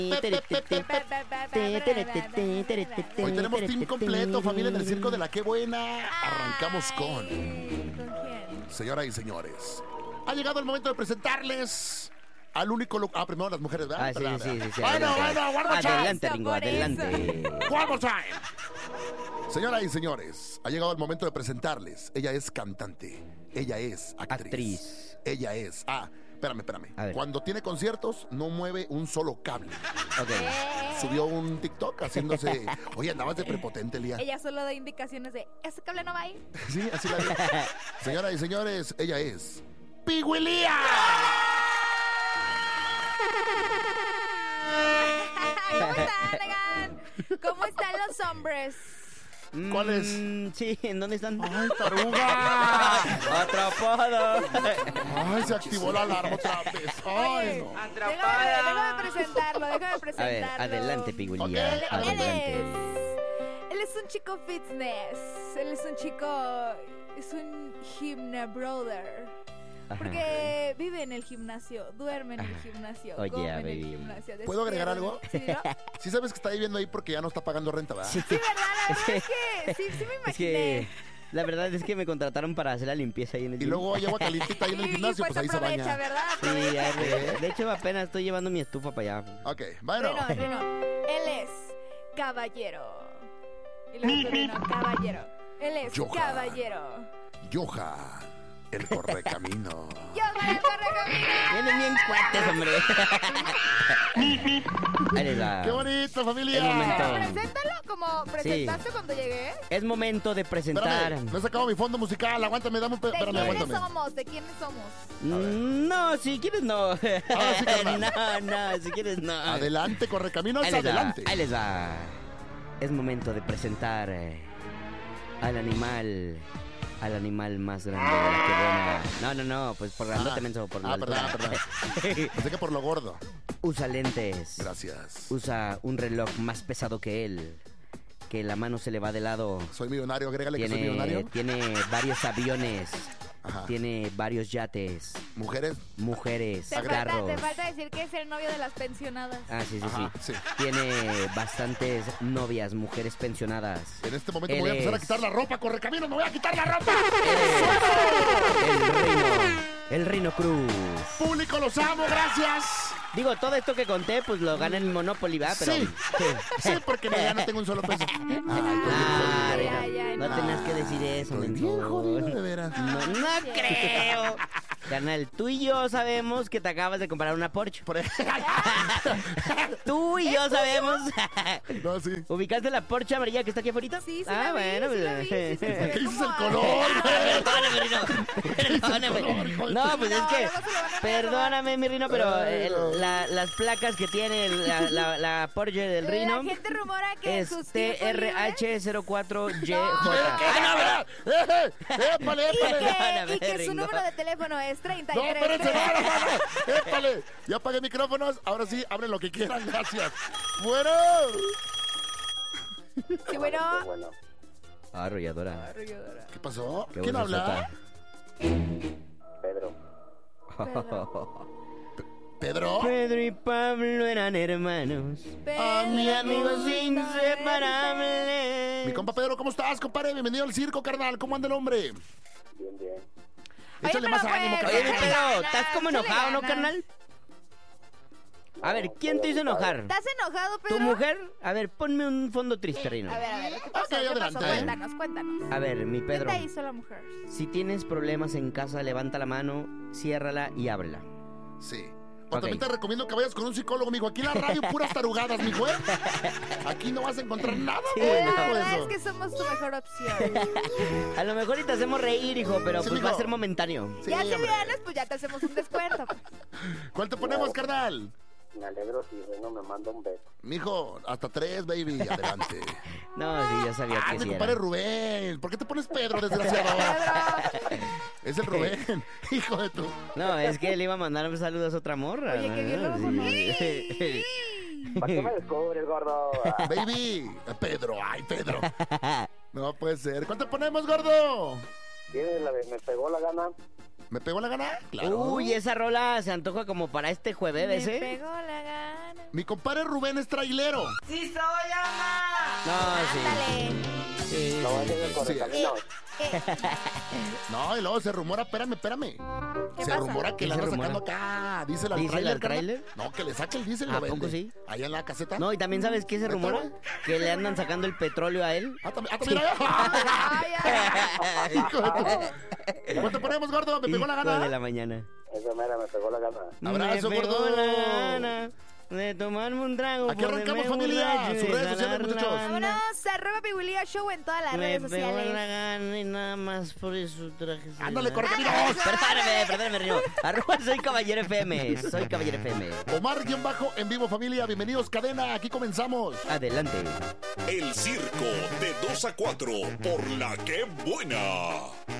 Hoy tenemos team completo, familia en el circo de la Qué Buena. Arrancamos con... ¿Con quién? Señoras y señores, ha llegado el momento de presentarles al único... primero las mujeres, ¿verdad? Ah, sí, sí, sí, sí. Bueno, one more time. Adelante, Ringo, Por eso. adelante. One more time. Señoras y señores, ha llegado el momento de presentarles. Ella es cantante, ella es actriz. Ella es... espérame. A ver. Cuando tiene conciertos, no mueve un solo cable. Ok. Subió un TikTok haciéndose... Oye, andabas de prepotente, Lía. Ella solo da indicaciones de, ese cable no va ahí. Sí, así la vi. Señoras y señores, ella es... ¡Pigüilía! ¿Cómo están, Negan? ¿Cómo están los hombres? ¿Cuál es? Sí, ¿en dónde están? ¡Ay, taruga! ¡Atrapado! ¡Ay, se activó la alarma otra vez! ¡Ay, no! Déjame presentarlo. A ver, adelante, Pigüilía. Ok. Adelante. Él es un chico fitness. Él es un chico... Es un gimna brother. Ajá. Porque vive en el gimnasio, duerme en el gimnasio, Oye, come en el baby. gimnasio. ¿Puedo agregar algo? Sí, ¿no? Sí sabes que está viviendo ahí porque ya no está pagando renta, ¿verdad? Sí. Sí, ¿verdad? La verdad es que sí me Es imaginé. que la verdad es que me contrataron para hacer la limpieza ahí en el Y gym. luego hay agua calientita ahí en el Y gimnasio, pues ahí se aprovecha, baña. ¿verdad? Sí, Aprovecha. de hecho apenas estoy llevando mi estufa para allá. Ok, bueno. Reno. Él es caballero. Y luego Reno, caballero. Él es Johan. caballero. Johan, el correcamino. Yo soy el correcamino. Vienen bien cuates, hombre. Ahí les va. ¡Qué bonito, familia! El momento. Pero preséntalo como presentaste cuando llegué. Es momento de presentar. Espérame, no he sacado mi fondo musical. Aguántame, dame un ¿De espérame, quiénes aguántame. somos? ¿De quiénes somos? No, si quieres no. sí, carnal. No, si quieres no. Adelante, correcamino, Ahí es les va, adelante. ahí les va. Es momento de presentar al animal más grande de la que buena. No, pues por grandote menso, por la perdón. altura. Pensé que por lo gordo. Usa lentes. Gracias. Usa un reloj más pesado que él. Que la mano se le va de lado. Soy millonario, agrégale que soy millonario. Tiene varios aviones. Ajá. Tiene varios yates. Mujeres. Mujeres, Te carros. falta decir que es el novio de las pensionadas. Ah, sí. Ajá, sí. Tiene bastantes novias, mujeres pensionadas. En este momento Él me voy a empezar a es- quitar la ropa, correcamino, me voy a quitar la ropa. El Rino Cruz. Público, los amo, gracias. Digo, todo esto que conté, pues lo gana en Monopoly, ¿verdad? Pero... Sí, porque ya no tengo un solo peso. Ay, Ah, estoy ya, bien ya, no tenías que decir eso, Estoy menso. bien jodido, de veras. No creo. Carnal, tú y yo sabemos que te acabas de comprar una Porsche. Tú y yo sabemos. No, sí. ¿Ubicaste la Porsche amarilla que está aquí afuera? Sí, Ah, la vi, bueno, sí la vi, sí, se ve ¿Qué dices como el a- color, güey? Perdóname, Rino. Perdóname. No, pues es que, luego se lo van a perdóname, mi Rino, pero Ay, no. las placas que tiene la Porsche del Rino La gente rumora que es sus tiempos libres- TRH04YJ. ¡Ah, no! ¡Épale, épale! Y que su Ringo. número de teléfono es 33. ¡No, espérense! ¡No! ¡Épale! Ya apagué micrófonos, ahora sí, abren lo que quieran, gracias. ¡Bueno! Sí, bueno. Ah, arrolladora. ¿Qué pasó? Qué ¿Quién vocesota. habla? Pedro. ¿Pedro? Pedro y Pablo eran hermanos. Mi amigo inseparable. Mi compa Pedro, ¿cómo estás, compadre? Bienvenido al circo, carnal. ¿Cómo anda el hombre? Bien, bien. Échale pero más ánimo, pues, Oye, carnal. mi Pedro, ganas, ¿estás como échale enojado, no, ganas. carnal? A ver, ¿quién te hizo enojar? ¿Estás enojado, Pedro? ¿Tu mujer? A ver, ponme un fondo triste, Rino. A ver, ¿qué pasó? Ok, ¿Qué pasó? adelante. Cuéntanos. A ver, mi Pedro, ¿Qué te hizo la mujer? si tienes problemas en casa, levanta la mano, ciérrala y ábrela. Sí. O Ok. también te recomiendo que vayas con un psicólogo, mijo. Aquí en la radio puras tarugadas, mijo, ¿eh? Aquí no vas a encontrar nada, Sí, güey. La por verdad eso. es que somos tu mejor opción. A lo mejor y te hacemos reír, hijo, pero Sí, pues mijo. va a ser momentáneo. Sí, Ya si hombre. vienes, pues ya te hacemos un descuento. ¿Cuál te ponemos, carnal? Me alegro si Reno me manda un beso. Mijo, hasta 3, baby. Adelante. No, sí, yo sabía Ah, que mi sí compadre era. Rubén. ¿Por qué te pones Pedro, desgraciado? Es el Rubén. Hijo de tu. No, es que le iba a mandar saludos a otra morra. Oye, qué bien lo Sí. ¿Para qué me descubres, gordo? Ah, Baby. Pedro, ay, Pedro. No puede ser. ¿Cuánto ponemos, gordo? ¿Tienes la de me pegó la gana? ¿Me pegó la gana? Claro. Uy, esa rola se antoja como para este jueves, Me ¿eh? pegó la gana. Mi compadre Rubén es trailero. ¡Sí soy, ama! No, sí. Ándale. Sí, No vayas sí, a sí. Correcaminos. No, y luego se rumora, espérame. ¿Qué Se pasa? rumora que ¿Qué le se anda rumora? sacando acá. Díselo al ¿Díselo tráiler. al carnal. tráiler? No, que le saque el diésel y ¿A lo vende. poco sí? Allá en la caseta. No, y también sabes qué se ¿Neta, rumora? güey? Que le andan sacando el petróleo a él. También. Ay, ay. Hijo de tu- ¿Cómo te ponemos, gordo? Me pegó la Hijo gana. de la mañana. Esa mera me pegó la gana. Abrazo, Me pegó gordo. la gana de tomarme un trago. Aquí arrancamos, ponerme familia. borracho y Sus redes jalar sociales, la muchachos. banda. Vámonos, @Pibulia Show en todas las Me redes pegó la sociales. gana y nada más por eso traje. Ándale, corre, Ándale, caminos. Perdóname, Río. ¡Arroba soy Caballero FM! Soy Caballero FM. Omar-en vivo, familia. Bienvenidos, cadena. Aquí comenzamos. Adelante. El circo de 2 a 4 por La Que Buena.